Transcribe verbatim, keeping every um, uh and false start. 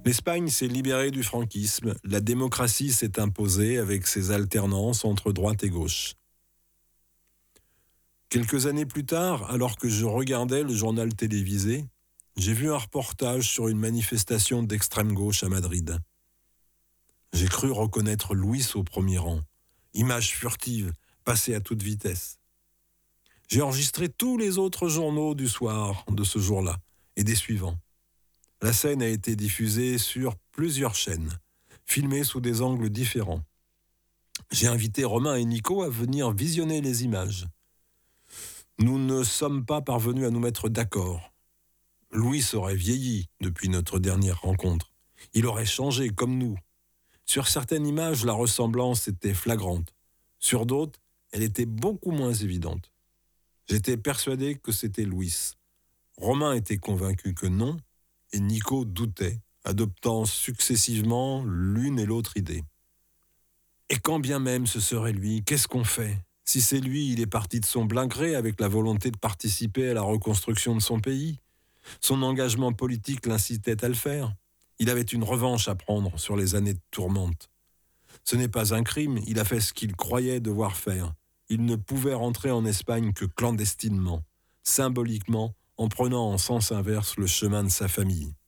L'Espagne s'est libérée du franquisme, la démocratie s'est imposée avec ses alternances entre droite et gauche. Quelques années plus tard, alors que je regardais le journal télévisé, j'ai vu un reportage sur une manifestation d'extrême gauche à Madrid. J'ai cru reconnaître Luis au premier rang. Image furtive, passée à toute vitesse. J'ai enregistré tous les autres journaux du soir de ce jour-là et des suivants. La scène a été diffusée sur plusieurs chaînes, filmée sous des angles différents. J'ai invité Romain et Nico à venir visionner les images. Nous ne sommes pas parvenus à nous mettre d'accord. Louis aurait vieilli depuis notre dernière rencontre. Il aurait changé comme nous. Sur certaines images, la ressemblance était flagrante. Sur d'autres, elle était beaucoup moins évidente. J'étais persuadé que c'était Louis. Romain était convaincu que non, et Nico doutait, adoptant successivement l'une et l'autre idée. Et quand bien même ce serait lui, qu'est-ce qu'on fait ? Si c'est lui, il est parti de son plein gré avec la volonté de participer à la reconstruction de son pays. Son engagement politique l'incitait à le faire. Il avait une revanche à prendre sur les années de tourmente. Ce n'est pas un crime, il a fait ce qu'il croyait devoir faire. Il ne pouvait rentrer en Espagne que clandestinement, symboliquement, en prenant en sens inverse le chemin de sa famille.